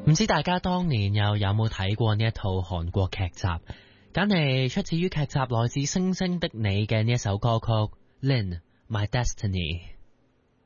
唔知大家當年又有冇睇過呢一套韓國劇集？梗係出自於劇集《來自星星的你》嘅呢一首歌曲《Lin My Destiny》。